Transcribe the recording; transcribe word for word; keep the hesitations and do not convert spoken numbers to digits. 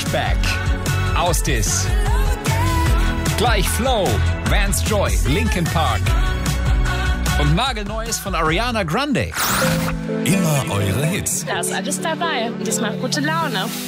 back. Austis. Gleich Flow, Vance Joy, Linkin Park. Und nagelneues von Ariana Grande. Immer eure Hits. Da ist alles dabei und das macht gute Laune.